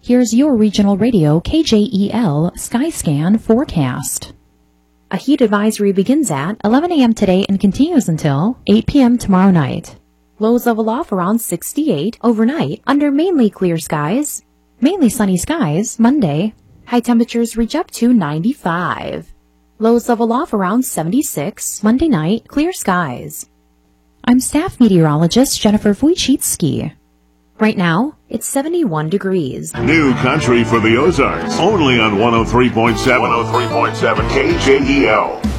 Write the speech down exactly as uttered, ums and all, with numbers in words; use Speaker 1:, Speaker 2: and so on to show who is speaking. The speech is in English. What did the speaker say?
Speaker 1: Here's your regional radio K J E L Skyscan forecast. A heat advisory begins at eleven a m today and continues until eight p m tomorrow night. Lows level off around sixty-eight overnight under mainly clear skies. Mainly sunny skies Monday. High temperatures reach up to ninety-five. Lows level off around seventy-six Monday night, clear skies. I'm staff meteorologist Jennifer Wojcicki. Right now, it's seventy-one degrees.
Speaker 2: New country for the Ozarks, only on one oh three point seven. one oh three point seven K J E L.